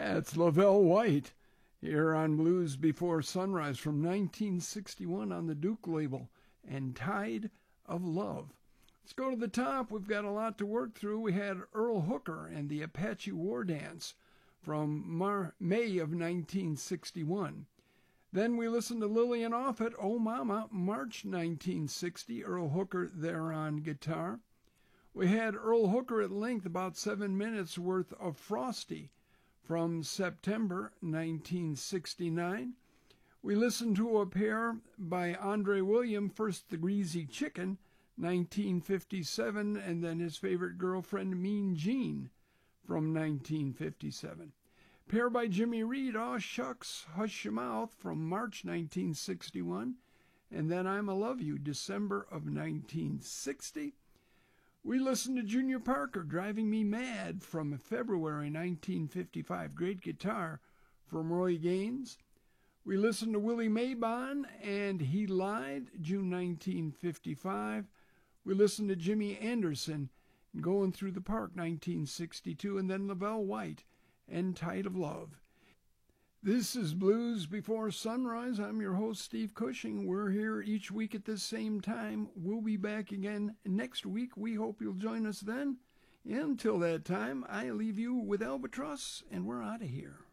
Yeah, it's Lavelle White here on Blues Before Sunrise from 1961 on the Duke label and Tide of Love. Let's go to the top. We've got a lot to work through. We had Earl Hooker and the Apache War Dance from May of 1961. Then we listened to Lillian Offutt, Oh Mama, March 1960, Earl Hooker there on guitar. We had Earl Hooker at length, about 7 minutes worth of Frosty from September 1969. We listened to a pair by Andre William, first The Greasy Chicken, 1957, and then his favorite girlfriend, Mean Jean, from 1957. Pair by Jimmy Reed, Aw Shucks, Hush Your Mouth, from March 1961, and then I'm a Love You, December of 1960. We listened to Junior Parker, Driving Me Mad, from February 1955. Great guitar from Roy Gaines. We listened to Willie Mabon and He Lied, June 1955. We listened to Jimmy Anderson, Going Through the Park, 1962, and then Lavelle White and Tide of Love. This is Blues Before Sunrise. I'm your host, Steve Cushing. We're here each week at this same time. We'll be back again next week. We hope you'll join us then. Until that time, I leave you with Albatross, and we're out of here.